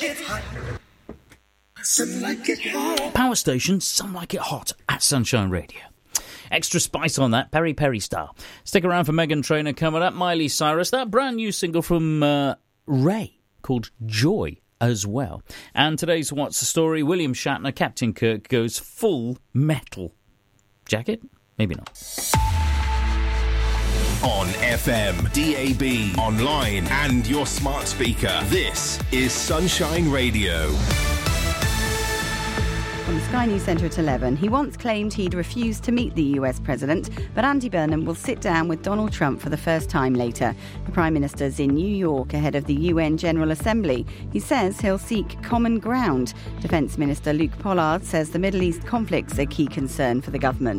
it hot. Some like it hot. Power station, some like it hot at Sunshine Radio. Extra spice on that, Peri Peri style. Stick around for Meghan Trainor coming up. Miley Cyrus, that brand new single from Ray called Joy as well. And today's What's the Story? William Shatner, Captain Kirk, goes full metal. Jacket? Maybe not. On FM, DAB, online and your smart speaker. This is Sunshine Radio. On the Sky News Centre at 11, he once claimed he'd refused to meet the US president, but Andy Burnham will sit down with Donald Trump for the first time later. The Prime Minister's in New York ahead of the UN General Assembly. He says he'll seek common ground. Defence Minister Luke Pollard says the Middle East conflict's a key concern for the government.